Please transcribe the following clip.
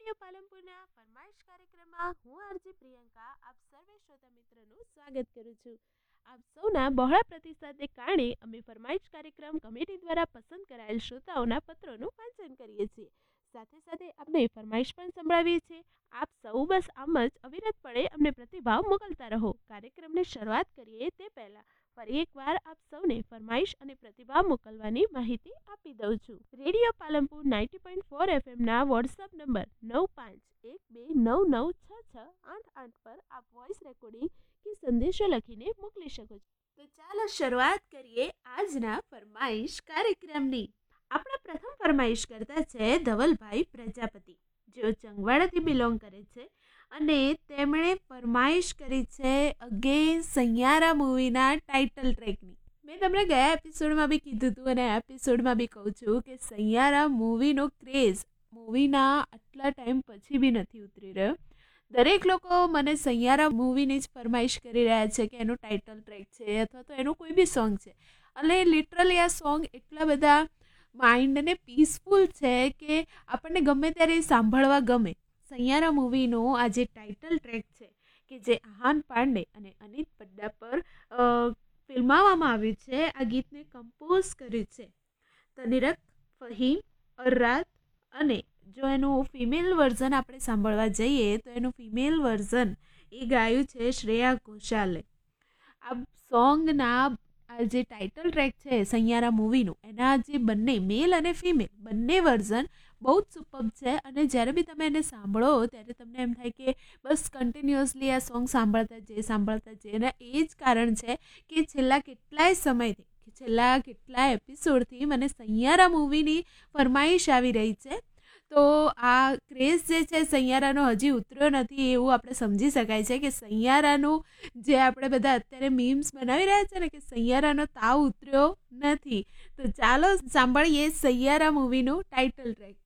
Radio પાલનપુરના ફરમાઈશ કાર્યક્રમમાં હું આરજી પ્રિયંકા આપ સર્વે શ્રોતા મિત્રોનું સ્વાગત કરું છું. આપ સૌના બહોળા પ્રતિસાદને કારણે અમે ફરમાઈશ કાર્યક્રમ કમિટી દ્વારા પસંદ કરાયેલ શ્રોતાઓના પત્રોનું વાંચન કરીએ છીએ. સાથે સાથે આપણે ફરમાઈશ પણ સંભળાવીએ છીએ. આપ સૌ બસ આમ જ અવિરતપણે અમને પ્રતિભાવ મોકલતા રહો. કાર્યક્રમની શરૂઆત કરીએ તે પહેલા ફરી એકવાર આપ સૌને ફરમાઈશ અને પ્રતિભાવ મોકલવાની માહિતી આપી દઉં છું. રેડિયો પાલનપુર 90.4 એફએમના વોટ્સઅપ નંબર 9512996688 પર આપ વોઇસ રેકોર્ડિંગ કે સંદેશો લખીને મોકલી શકો છો. તો ચાલો શરૂઆત કરીએ આજના ફરમાઈશ કાર્યક્રમની. આપણા પ્રથમ ફરમાઈશ કરતા છે ધવલભાઈ પ્રજાપતિ, જેઓ ચંગવાડાથી બિલોંગ કરે છે અને તેમણે ફરમાઈશ કરી છે અગેન સૈયારા મૂવીના ટાઇટલ ટ્રેકની. મેં તમને ગયા એપિસોડમાં બી કીધું હતું અને આ એપિસોડમાં બી કહું છું કે સૈયારા મૂવીનો ક્રેઝ મૂવીના આટલા ટાઈમ પછી બી નથી ઉતરી રહ્યો. દરેક લોકો મને સૈયારા મૂવીની જ ફરમાઈશ કરી રહ્યા છે કે એનું ટાઇટલ ટ્રેક છે અથવા તો એનું કોઈ બી સોંગ છે. અને લિટરલી આ સોંગ એટલા બધા માઇન્ડને પીસફુલ છે કે આપણને ગમે ત્યારે સાંભળવા ગમે. સૈયારા મૂવીનો આ જે ટાઇટલ ટ્રેક છે કે જે આહાન પાંડે અને અનિત પડ્ડા પર ફિલ્માવવામાં આવ્યું છે, આ ગીતને કમ્પોઝ કર્યું છે તનિરક, ફહીમ, અર્રાત અને જો એનું ફિમેલ વર્ઝન આપણે સાંભળવા જઈએ તો એનું ફિમેલ વર્ઝન એ ગાયું છે શ્રેયા ઘોષાલે. આ સોંગના આ જે ટાઇટલ ટ્રેક છે સૈયારા મૂવીનું, એના જે બંને મેલ અને ફિમેલ બંને વર્ઝન બહુ જ સુપર્બ છે. અને જ્યારે બી તમે એને સાંભળો ત્યારે તમને એમ થાય કે બસ કન્ટિન્યુઅસલી આ સોંગ સાંભળતા જઈએ. અને એ જ કારણ છે કે છેલ્લા કેટલા એપિસોડથી મને સૈયારા મૂવીની ફરમાઈશ આવી રહી છે. તો આ ક્રેઝ જે છે સૈયારાનો હજી ઉતર્યો નથી એવું આપણે સમજી શકાય છે કે સૈયારાનું જે આપણે બધા અત્યારે મીમ્સ બનાવી રહ્યા છે ને કે સૈયારાનો તાવ ઉતર્યો નથી. તો ચાલો સાંભળીએ સૈયારા મૂવીનું ટાઇટલ ટ્રેક.